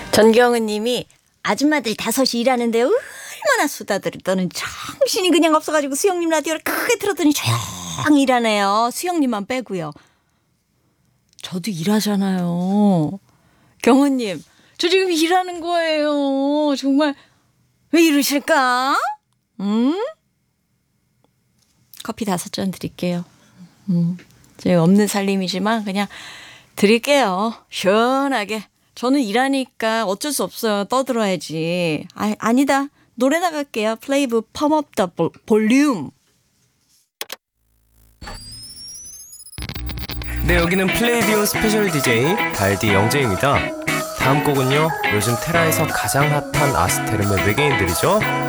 전경은 님이 아줌마들 5시 일하는데 얼마나 수다들이 떠는 정신이 그냥 없어가지고 수영님 라디오를 크게 틀었더니 조용히 일하네요. 수영님만 빼고요. 저도 일하잖아요. 경은님, 저 지금 일하는 거예요. 정말 왜 이러실까? 커피 5잔 드릴게요. 제 없는 살림이지만 그냥 드릴게요. 시원하게. 저는 일하니까 어쩔 수 없어요. 떠들어야지. 아니다. 노래 나갈게요. 플레이브 펌업 더 볼륨. 네, 여기는 플레이디오 스페셜 DJ 달디 영재입니다. 다음 곡은요, 요즘 테라에서 가장 핫한 아스테르의 외계인들이죠.